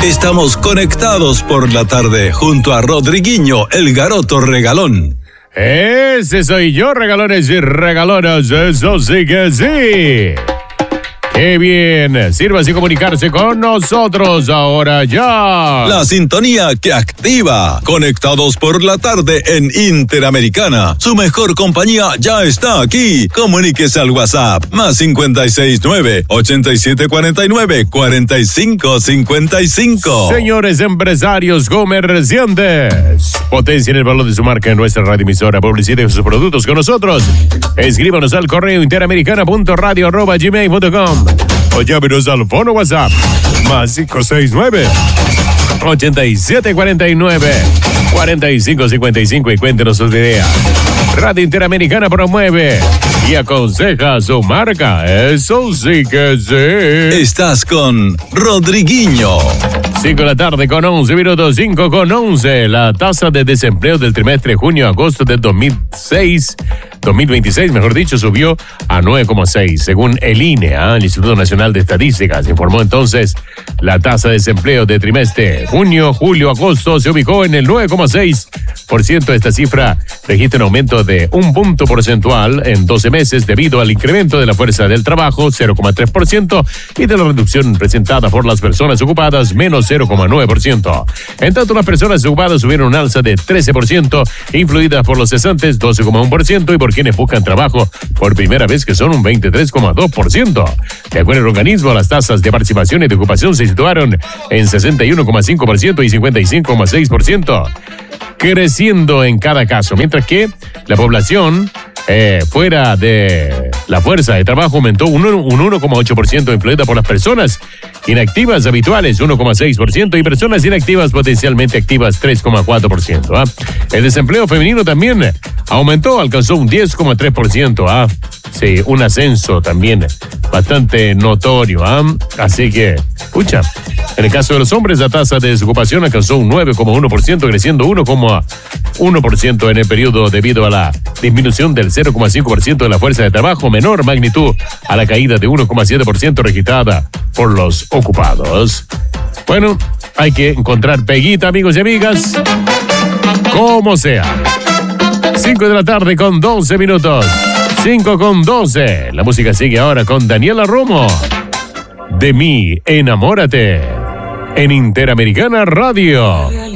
Estamos conectados por la tarde junto a Rodriguinho, el garoto regalón. Ese soy yo, regalones y regalonas, eso sí que sí. ¡Qué bien! Sírvase comunicarse con nosotros ahora ya. La sintonía que activa. Conectados por la tarde en Interamericana. Su mejor compañía ya está aquí. Comuníquese al WhatsApp más 569-8749-4555. Señores empresarios comerciantes, potencien el valor de su marca en nuestra radioemisora. Publiciten sus productos con nosotros. Escríbanos al correo interamericana.radio@gmail.com o llámenos al fono WhatsApp más 569-8749-4555 y cuéntenos sus ideas. Radio Interamericana promueve y aconseja su marca. Eso sí que sí. Estás con Rodriguinho. 5 de la tarde con 11 minutos, 5 con 11. La tasa de desempleo del trimestre junio-agosto del 2026, mejor dicho, subió a 9,6, según el INE, el Instituto Nacional de Estadísticas. Informó entonces, la tasa de desempleo del trimestre junio, julio, agosto se ubicó en el 9,6%. Esta cifra registra un aumento de un punto porcentual en 12 meses debido al incremento de la fuerza del trabajo, 0,3%, y de la reducción presentada por las personas ocupadas, menos 0,9%. En tanto, las personas ocupadas tuvieron un alza de 13%, influidas por los cesantes, 12,1%, y por quienes buscan trabajo por primera vez, que son un 23,2%. De acuerdo al organismo, las tasas de participación y de ocupación se situaron en 61,5% y 55,6%, creciendo en cada caso, mientras que la población fuera de la fuerza de trabajo aumentó un 1,8%, influida por las personas inactivas habituales, 1,6%, y personas inactivas potencialmente activas, 3,4%. El desempleo femenino también aumentó, alcanzó un 10,3%. Sí, un ascenso también bastante notorio. Así que, escucha, en el caso de los hombres, la tasa de desocupación alcanzó un 9,1%, creciendo 1,1% en el periodo debido a la disminución del 0,5% de la fuerza de trabajo, menor magnitud a la caída de 1,7% registrada por los ocupados. Bueno, hay que encontrar peguita, amigos y amigas, como sea. 5 de la tarde con 12 minutos. 5 con 12. La música sigue ahora con Daniela Romo. De mí, enamórate. En Interamericana Radio.